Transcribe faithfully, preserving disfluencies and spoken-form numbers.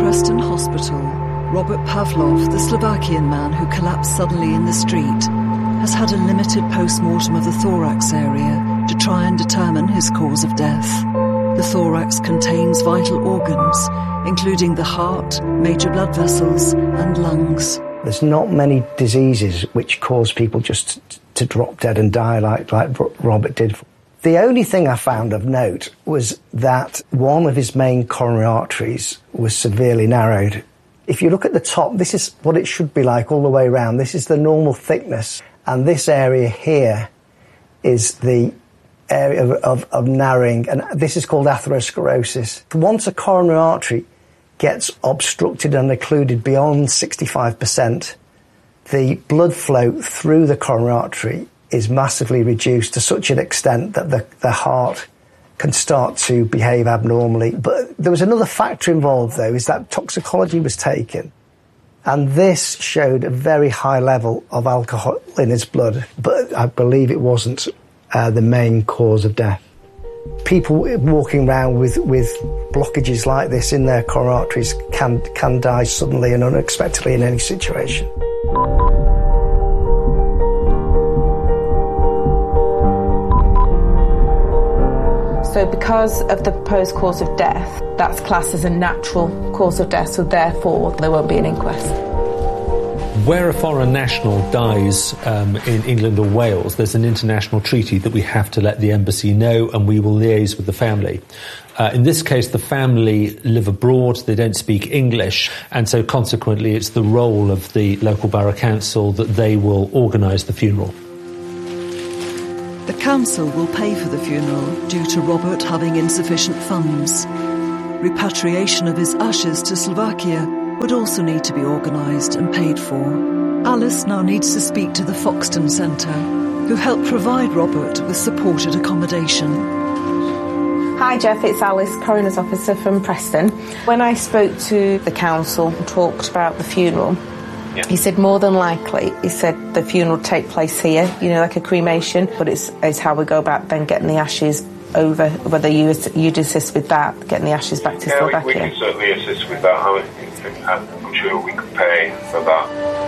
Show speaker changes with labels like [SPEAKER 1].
[SPEAKER 1] Preston Hospital, Robert Pavlov, the Slovakian man who collapsed suddenly in the street, has had a limited post-mortem of the thorax area to try and determine his cause of death. The thorax contains vital organs, including the heart, major blood vessels, and lungs.
[SPEAKER 2] There's not many diseases which cause people just to drop dead and die like, like Robert did. The only thing I found of note was that one of his main coronary arteries was severely narrowed. If you look at the top, this is what it should be like all the way around. This is the normal thickness, and this area here is the area of, of, of narrowing, and this is called atherosclerosis. Once a coronary artery gets obstructed and occluded beyond sixty-five percent, the blood flow through the coronary artery is massively reduced to such an extent that the, the heart can start to behave abnormally. But there was another factor involved, though, is that toxicology was taken, and this showed a very high level of alcohol in his blood, but I believe it wasn't uh, the main cause of death. People walking around with, with blockages like this in their coronary arteries can, can die suddenly and unexpectedly in any situation.
[SPEAKER 3] So because of the proposed cause of death, that's classed as a natural cause of death, so therefore there won't be an inquest.
[SPEAKER 4] Where a foreign national dies um, in England or Wales, there's an international treaty that we have to let the embassy know, and we will liaise with the family. Uh, in this case, the family live abroad, they don't speak English, and so consequently it's the role of the local borough council that they will organise the funeral.
[SPEAKER 1] The council will pay for the funeral due to Robert having insufficient funds. Repatriation of his ashes to Slovakia would also need to be organised and paid for. Alice now needs to speak to the Foxton Centre, who helped provide Robert with supported accommodation.
[SPEAKER 3] Hi Jeff, it's Alice, Coroner's Officer from Preston. When I spoke to the council and talked about the funeral, yeah. He said more than likely, he said the funeral will take place here, you know, like a cremation, but it's, it's how we go about then getting the ashes over, whether you, you'd assist with that, getting the ashes back to
[SPEAKER 5] yeah,
[SPEAKER 3] Slovakia.
[SPEAKER 5] We, we can certainly assist with that. I'm sure we could pay for that.